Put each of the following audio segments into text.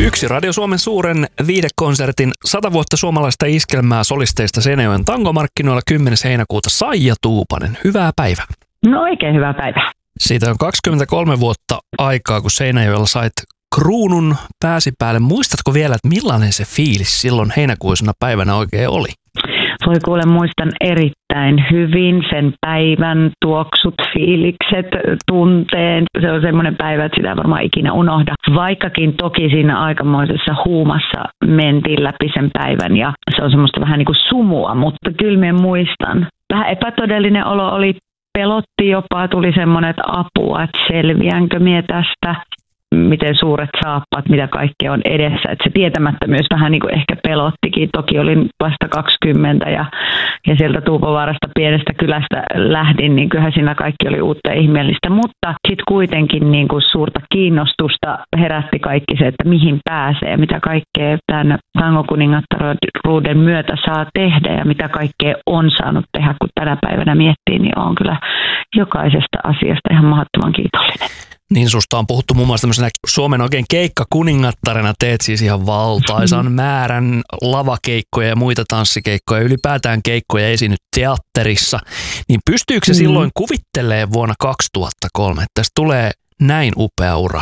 Yksi Radio Suomen suuren viihdekonsertin 100 vuotta suomalaista iskelmää solisteista Seinäjoen tangomarkkinoilla 10. heinäkuuta Saija Tuupanen. Hyvää päivää. No oikein hyvää päivää. Siitä on 23 vuotta aikaa, kun Seinäjoella sait kruunun pääsipäälle. Muistatko vielä, että millainen se fiilis silloin heinäkuisena päivänä oikein oli? Voi kuule, muistan erittäin hyvin sen päivän tuoksut, fiilikset, tunteen. Se on semmoinen päivä, että sitä ei varmaan ikinä unohda. Vaikkakin toki siinä aikamoisessa huumassa mentiin läpi sen päivän ja se on semmoista vähän niin kuin sumua, mutta kyllä minä muistan. Vähän epätodellinen olo oli, pelotti jopa, tuli semmoinen, että apua, että selviänkö minä tästä. Miten suuret saappaat, mitä kaikkea on edessä. Että se tietämättömyys vähän niin kuin ehkä pelottikin. Toki olin vasta 20 ja sieltä Tuupovaarasta pienestä kylästä lähdin, niin kyllähän siinä kaikki oli uutta ja ihmeellistä. Mutta sitten kuitenkin niin kuin suurta kiinnostusta herätti kaikki se, että mihin pääsee ja mitä kaikkea tämän tangokuningattaruuden myötä saa tehdä ja mitä kaikkea on saanut tehdä. Kun tänä päivänä miettii, niin on kyllä jokaisesta asiasta ihan mahdottoman kiitollinen. Niin susta on puhuttu muun muassa tämmöisenä Suomen oikein keikkakuningattarena, teet siis ihan valtaisan määrän lavakeikkoja ja muita tanssikeikkoja, ylipäätään keikkoja esiinnyt teatterissa. Niin pystyykö se silloin kuvittelemaan vuonna 2003, että tästä tulee näin upea ura?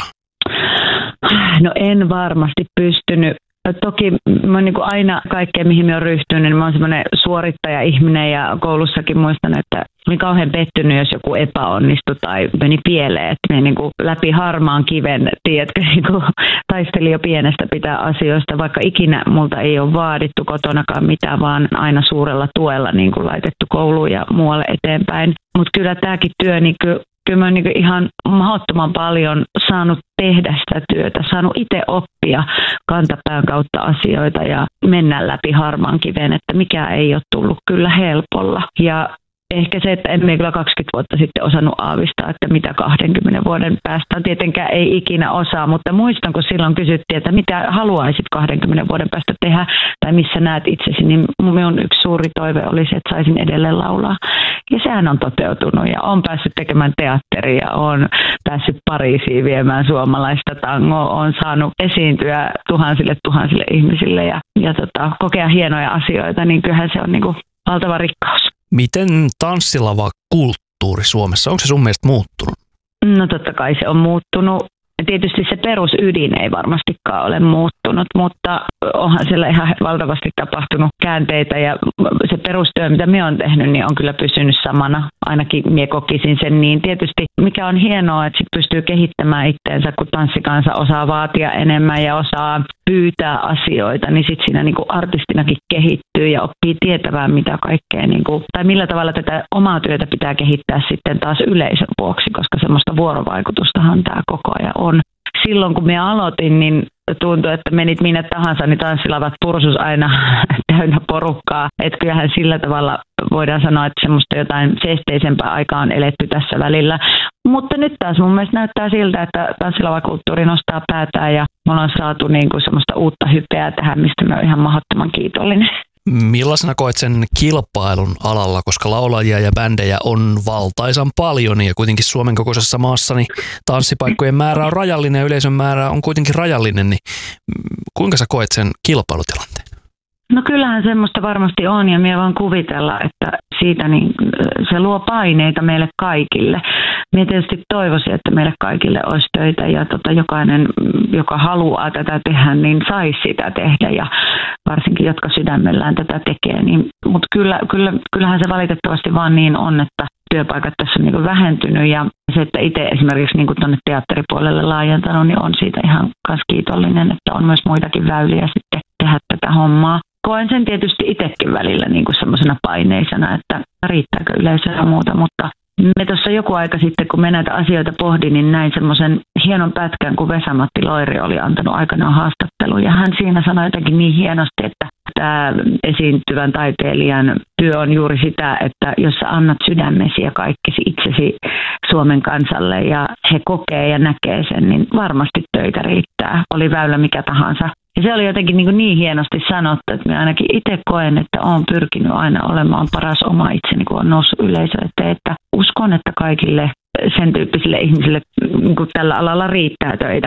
No en varmasti pystynyt. Toki mä niin kuin aina kaikkea, mihin mä oon ryhtynyt, niin mä oon semmoinen suorittaja-ihminen ja koulussakin muistan, että olin kauhean pettynyt, jos joku epäonnistui tai meni pieleen. Että me niin kuin läpi harmaan kiven, tiedätkö, niin kuin taistelin jo pienestä pitää asioista, vaikka ikinä multa ei ole vaadittu kotonakaan mitään, vaan aina suurella tuella niin kuin laitettu kouluun ja muualle eteenpäin. Mutta kyllä tämäkin työ, niin kyllä mä oon niin ihan mahdottoman paljon saanut tehdä sitä työtä, saanut itse oppia kantapään kautta asioita ja mennä läpi harmaan kiven, että mikä ei ole tullut kyllä helpolla. Ja ehkä se, että emme kyllä 20 vuotta sitten osannut aavistaa, että mitä 20 vuoden päästä on. Tietenkään ei ikinä osaa, mutta muistan, kun silloin kysyttiin, että mitä haluaisit 20 vuoden päästä tehdä tai missä näet itsesi, niin minun yksi suuri toive oli se, että saisin edelleen laulaa. Ja sehän on toteutunut ja olen päässyt tekemään teatteria, olen päässyt Pariisiin viemään suomalaista tangoa, olen saanut esiintyä tuhansille ihmisille ja kokea hienoja asioita, niin kyllähän se on niin kuin valtava rikkaus. Miten tanssilava kulttuuri Suomessa, onko se sun mielestä muuttunut? No totta kai se on muuttunut. Tietysti se perusydin ei varmastikaan ole muuttunut, mutta onhan siellä ihan valtavasti tapahtunut käänteitä ja se perustyö, mitä minä olen tehnyt, niin on kyllä pysynyt samana. Ainakin minä kokisin sen niin. Tietysti mikä on hienoa, että sit pystyy kehittämään itteensä, kun tanssikansa osaa vaatia enemmän ja osaa pyytää asioita, niin sitten siinä niin kuin artistinakin kehittyy ja oppii tietämään mitä kaikkea, niin kuin, tai millä tavalla tätä omaa työtä pitää kehittää sitten taas yleisön vuoksi, koska semmoista vuorovaikutustahan tämä koko ajan on. Silloin kun minä aloitin, niin tuntui, että menit minne tahansa, niin tanssilavat pursus aina täynnä porukkaa. Että kyllähän sillä tavalla voidaan sanoa, että semmoista jotain seesteisempää aikaa on eletty tässä välillä. Mutta nyt taas mun mielestä näyttää siltä, että tanssilavakulttuuri nostaa päätään ja me ollaan saatu niin kuin semmoista uutta hypeä tähän, mistä mä oon ihan mahdottoman kiitollinen. Millaisena koet sen kilpailun alalla, koska laulajia ja bändejä on valtaisan paljon ja kuitenkin Suomen kokoisessa maassa niin tanssipaikkojen määrä on rajallinen ja yleisön määrä on kuitenkin rajallinen, niin kuinka sä koet sen kilpailutilanteen? No kyllähän semmoista varmasti on ja minä vaan kuvitella, että siitä niin se luo paineita meille kaikille. Minä tietysti toivoisin, että meille kaikille olisi töitä ja jokainen, joka haluaa tätä tehdä, niin saisi sitä tehdä ja varsinkin, jotka sydämellään tätä tekee. Niin, mutta kyllähän se valitettavasti vaan niin on, että työpaikat tässä on niin vähentynyt ja se, että itse esimerkiksi niin tuonne teatteripuolelle laajentanut, niin on siitä ihan kanssa kiitollinen, että on myös muitakin väyliä sitten tehdä tätä hommaa. Koen sen tietysti itsekin välillä niin kuin semmoisena paineisena, että riittääkö yleisöä ja muuta, mutta me tuossa joku aika sitten, kun me näitä asioita pohdin, niin näin semmoisen hienon pätkän, kun Vesa-Matti Loiri oli antanut aikanaan haastattelun. Ja hän siinä sanoi jotenkin niin hienosti, että tämä esiintyvän taiteilijan työ on juuri sitä, että jos sä annat sydämesi ja kaikkesi itsesi Suomen kansalle ja he kokee ja näkee sen, niin varmasti töitä riittää, oli väylä mikä tahansa. Ja se oli jotenkin niin hienosti sanottu, että minä ainakin itse koen, että olen pyrkinyt aina olemaan paras oma itseni, kun on noussut yleisö eteen. Että uskon, että kaikille sen tyyppisille ihmisille niin tällä alalla riittää töitä.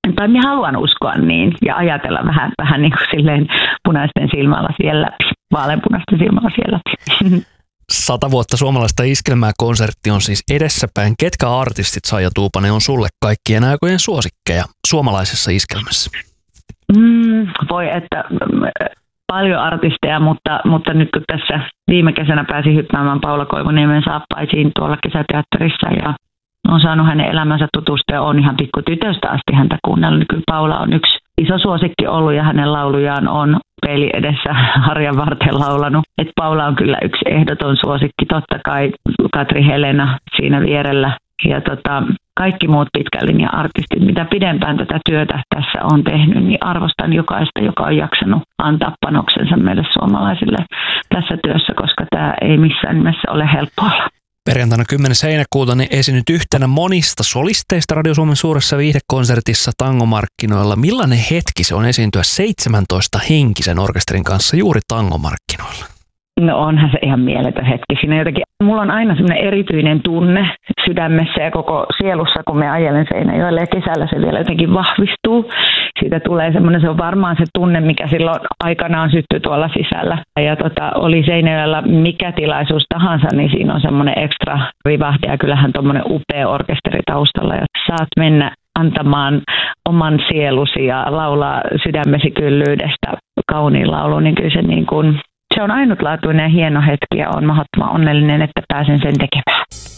Tai minä haluan uskoa niin ja ajatella vähän niin kuin silleen punaisten silmälasien läpi, vaaleanpunaisten silmälasien läpi. 100 vuotta suomalaista iskelmää-konsertti on siis edessäpäin. Ketkä artistit, Saija Tuupanen, on sulle kaikkien aikojen suosikkeja suomalaisessa iskelmässä? Voi että paljon artisteja, mutta nyt kun tässä viime kesänä pääsin hyppäämään Paula Koivuniemen saappaisiin tuolla kesäteatterissa ja olen saanut hänen elämänsä tutustua ja olen ihan pikkutytöstä asti häntä kuunnellut. Niin kyllä Paula on yksi iso suosikki ollut ja hänen laulujaan on peili edessä harjan varten laulanut. Et Paula on kyllä yksi ehdoton suosikki, totta kai Katri Helena siinä vierellä. Ja kaikki muut pitkän linjan artistit, mitä pidempään tätä työtä tässä on tehnyt, niin arvostan jokaista, joka on jaksanut antaa panoksensa meille suomalaisille tässä työssä, koska tämä ei missään nimessä ole helppoa. Perjantaina 10. heinäkuuta niin esiinnyt yhtenä monista solisteista Radio Suomen suuressa viihdekonsertissa Tangomarkkinoilla. Millainen hetki se on esiintyä 17 henkisen orkesterin kanssa juuri Tangomarkkinoilla? No onhan se ihan mieletön hetki. Siinä jotenkin, mulla on aina semmoinen erityinen tunne sydämessä ja koko sielussa, kun me ajelen Seinäjoelle ja kesällä se vielä jotenkin vahvistuu. Siitä tulee semmoinen, se on varmaan se tunne, mikä silloin aikanaan syttyi tuolla sisällä. Ja oli Seinäjoella mikä tilaisuus tahansa, niin siinä on semmoinen ekstra rivahde ja kyllähän tuommoinen upea orkesteri taustalla. Ja saat mennä antamaan oman sielusi ja laulaa sydämesi kyllyydestä kauniin laulun, niin kyllä se niin kuin... Se on ainutlaatuinen ja hieno hetki ja olen mahdottoman onnellinen, että pääsen sen tekemään.